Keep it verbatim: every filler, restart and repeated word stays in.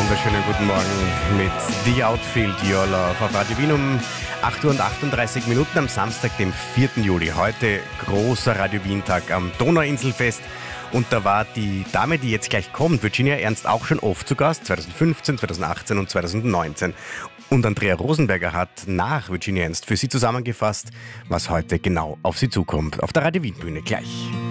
wunderschönen guten Morgen mit The Outfield, Your Love auf Radio Wien um acht Uhr und achtunddreißig Minuten am Samstag, dem vierten Juli. Heute großer Radio Wien-Tag am Donauinselfest. Und da war die Dame, die jetzt gleich kommt, Virginia Ernst, auch schon oft zu Gast, zweitausendfünfzehn, zweitausendachtzehn und zweitausendneunzehn. Und Andrea Rosenberger hat nach Virginia Ernst für Sie zusammengefasst, was heute genau auf Sie zukommt. Auf der Radio Wien-Bühne gleich.